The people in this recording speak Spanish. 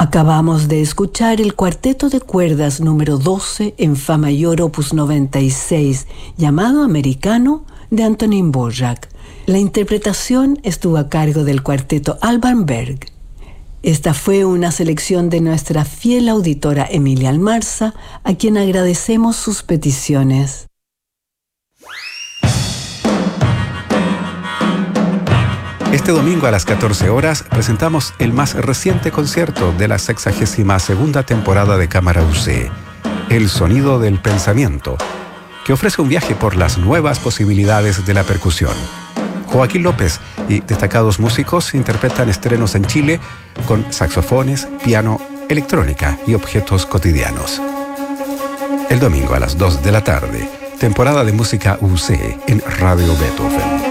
Acabamos de escuchar el cuarteto de cuerdas número 12 en Fa mayor opus 96, llamado Americano, de Antonín Dvořák. La interpretación estuvo a cargo del cuarteto Alban Berg. Esta fue una selección de nuestra fiel auditora Emilia Almarza, a quien agradecemos sus peticiones. Este domingo a las 14 horas presentamos el más reciente concierto de la 62ª temporada de Cámara UC, El Sonido del Pensamiento, que ofrece un viaje por las nuevas posibilidades de la percusión. Joaquín López y destacados músicos interpretan estrenos en Chile con saxofones, piano, electrónica y objetos cotidianos. El domingo a las 2 de la tarde, temporada de música UC en Radio Beethoven.